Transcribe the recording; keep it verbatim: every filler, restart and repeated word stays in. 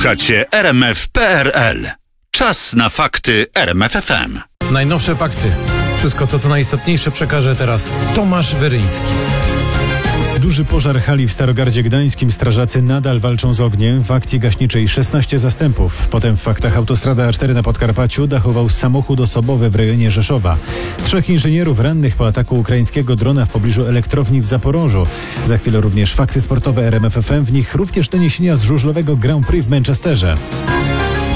Słuchacie R M F kropka P R L. Czas na fakty R M F F M. Najnowsze fakty. Wszystko to, co najistotniejsze, przekaże teraz Tomasz Weryński. Duży pożar hali w Starogardzie Gdańskim. Strażacy nadal walczą z ogniem. W akcji gaśniczej szesnaście zastępów. Potem w faktach autostrada A cztery na Podkarpaciu dachował samochód osobowy w rejonie Rzeszowa. Trzech inżynierów rannych po ataku ukraińskiego drona w pobliżu elektrowni w Zaporożu. Za chwilę również fakty sportowe R M F F M. W nich również doniesienia z żużlowego Grand Prix w Manchesterze.